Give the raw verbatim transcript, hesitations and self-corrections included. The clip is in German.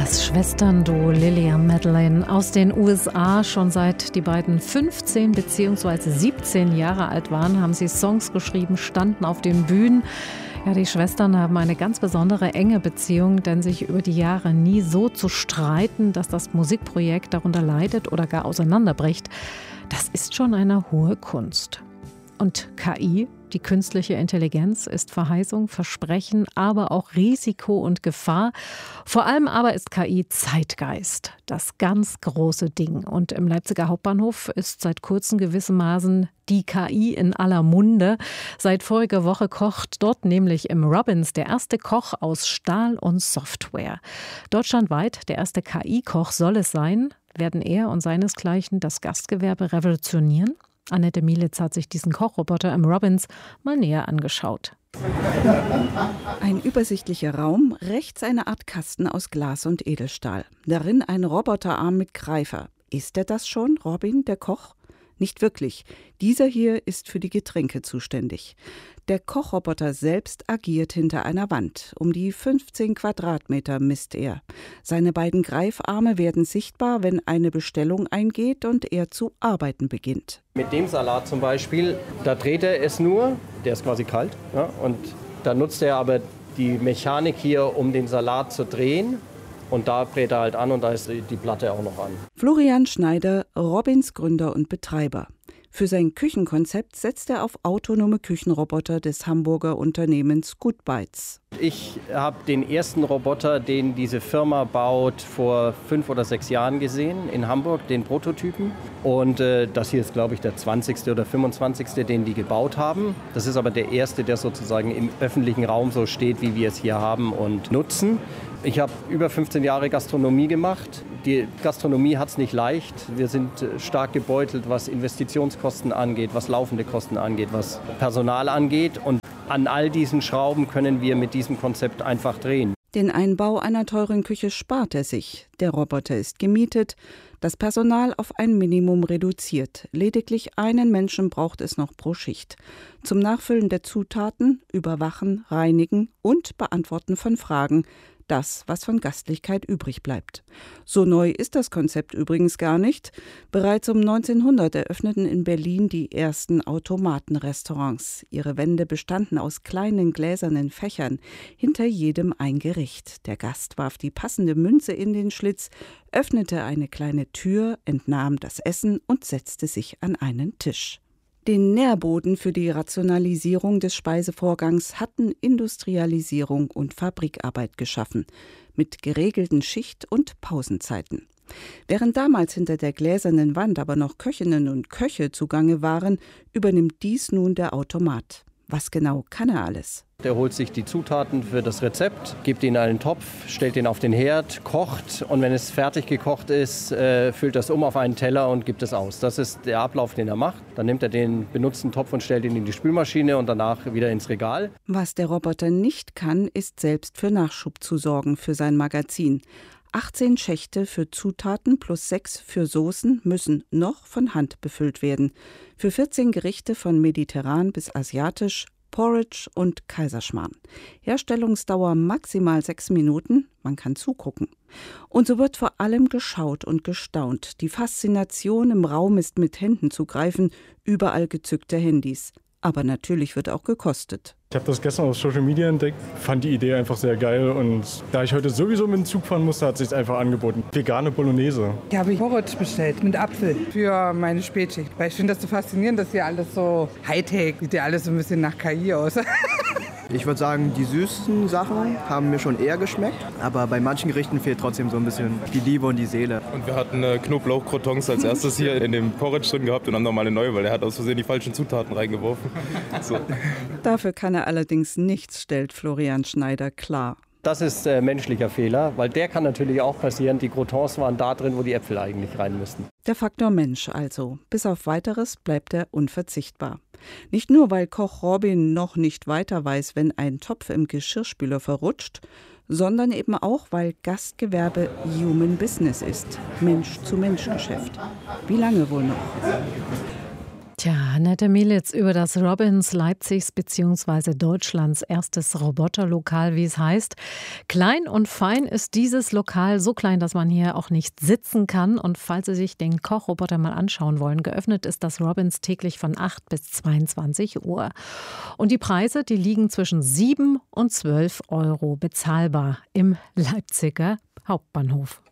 Das Schwesternduo Lily und Madeline aus den U S A. Schon seit die beiden fünfzehn bzw. siebzehn Jahre alt waren, haben sie Songs geschrieben, standen auf den Bühnen. Ja, die Schwestern haben eine ganz besondere enge Beziehung, denn sich über die Jahre nie so zu streiten, dass das Musikprojekt darunter leidet oder gar auseinanderbricht, das ist schon eine hohe Kunst. Und K I, die künstliche Intelligenz, ist Verheißung, Versprechen, aber auch Risiko und Gefahr. Vor allem aber ist K I Zeitgeist, das ganz große Ding. Und im Leipziger Hauptbahnhof ist seit kurzem gewissermaßen die K I in aller Munde. Seit voriger Woche kocht dort nämlich im Robbins der erste Koch aus Stahl und Software. Deutschlandweit der erste K I-Koch soll es sein. Werden er und seinesgleichen das Gastgewerbe revolutionieren? Annette Mielitz hat sich diesen Kochroboter im Robbins mal näher angeschaut. Ein übersichtlicher Raum, rechts eine Art Kasten aus Glas und Edelstahl. Darin ein Roboterarm mit Greifer. Ist er das schon, Robin, der Koch? Nicht wirklich. Dieser hier ist für die Getränke zuständig. Der Kochroboter selbst agiert hinter einer Wand. Um die fünfzehn Quadratmeter misst er. Seine beiden Greifarme werden sichtbar, wenn eine Bestellung eingeht und er zu arbeiten beginnt. Mit dem Salat zum Beispiel, da dreht er es nur, der ist quasi kalt, ja, und da nutzt er aber die Mechanik hier, um den Salat zu drehen. Und da dreht er halt an und da ist die Platte auch noch an. Florian Schneider, Robbins Gründer und Betreiber. Für sein Küchenkonzept setzt er auf autonome Küchenroboter des Hamburger Unternehmens Goodbites. Ich habe den ersten Roboter, den diese Firma baut, vor fünf oder sechs Jahren gesehen in Hamburg, den Prototypen. Und äh, das hier ist, glaube ich, der zwanzigste oder fünfundzwanzigste, den die gebaut haben. Das ist aber der erste, der sozusagen im öffentlichen Raum so steht, wie wir es hier haben und nutzen. Ich habe über fünfzehn Jahre Gastronomie gemacht. Die Gastronomie hat es nicht leicht. Wir sind stark gebeutelt, was Investitionskosten angeht, was laufende Kosten angeht, was Personal angeht. Und an all diesen Schrauben können wir mit diesem Konzept einfach drehen. Den Einbau einer teuren Küche spart er sich. Der Roboter ist gemietet, das Personal auf ein Minimum reduziert. Lediglich einen Menschen braucht es noch pro Schicht. Zum Nachfüllen der Zutaten, Überwachen, Reinigen und Beantworten von Fragen. Das, was von Gastlichkeit übrig bleibt. So neu ist das Konzept übrigens gar nicht. Bereits um neunzehnhundert eröffneten in Berlin die ersten Automatenrestaurants. Ihre Wände bestanden aus kleinen gläsernen Fächern, hinter jedem ein Gericht. Der Gast warf die passende Münze in den Schlitz, öffnete eine kleine Tür, entnahm das Essen und setzte sich an einen Tisch. Den Nährboden für die Rationalisierung des Speisevorgangs hatten Industrialisierung und Fabrikarbeit geschaffen, mit geregelten Schicht- und Pausenzeiten. Während damals hinter der gläsernen Wand aber noch Köchinnen und Köche zugange waren, übernimmt dies nun der Automat. Was genau kann er alles? Der holt sich die Zutaten für das Rezept, gibt ihn in einen Topf, stellt ihn auf den Herd, kocht und wenn es fertig gekocht ist, äh, füllt das um auf einen Teller und gibt es aus. Das ist der Ablauf, den er macht. Dann nimmt er den benutzten Topf und stellt ihn in die Spülmaschine und danach wieder ins Regal. Was der Roboter nicht kann, ist selbst für Nachschub zu sorgen für sein Magazin. achtzehn Schächte für Zutaten plus sechs für Soßen müssen noch von Hand befüllt werden. Für vierzehn Gerichte von mediterran bis asiatisch, Porridge und Kaiserschmarrn. Herstellungsdauer maximal sechs Minuten, man kann zugucken. Und so wird vor allem geschaut und gestaunt. Die Faszination im Raum ist mit Händen zu greifen, überall gezückte Handys. Aber natürlich wird auch gekostet. Ich habe das gestern auf Social Media entdeckt, fand die Idee einfach sehr geil und da ich heute sowieso mit dem Zug fahren musste, hat es sich einfach angeboten. Vegane Bolognese. Ich habe Porridge bestellt mit Apfel für meine Spätschicht. Weil ich finde das so faszinierend, dass hier alles so Hightech, sieht ja alles so ein bisschen nach K I aus. Ich würde sagen, die süßen Sachen haben mir schon eher geschmeckt, aber bei manchen Gerichten fehlt trotzdem so ein bisschen die Liebe und die Seele. Und wir hatten äh, Knoblauch-Crotons als erstes hier in dem Porridge drin gehabt und haben nochmal eine neue, weil er hat aus Versehen die falschen Zutaten reingeworfen. So. Dafür kann er allerdings nichts, stellt Florian Schneider klar. Das ist äh, menschlicher Fehler, weil der kann natürlich auch passieren. Die Crotons waren da drin, wo die Äpfel eigentlich rein müssten. Der Faktor Mensch also. Bis auf Weiteres bleibt er unverzichtbar. Nicht nur, weil Koch Robin noch nicht weiter weiß, wenn ein Topf im Geschirrspüler verrutscht, sondern eben auch, weil Gastgewerbe Human Business ist. Mensch-zu-Mensch-Geschäft. Wie lange wohl noch? Tja, Annette Mielitz über das Robbins Leipzigs bzw. Deutschlands erstes Roboterlokal, wie es heißt. Klein und fein ist dieses Lokal, so klein, dass man hier auch nicht sitzen kann. Und falls Sie sich den Kochroboter mal anschauen wollen, geöffnet ist das Robbins täglich von acht bis zweiundzwanzig Uhr. Und die Preise, die liegen zwischen sieben und zwölf Euro bezahlbar im Leipziger Hauptbahnhof.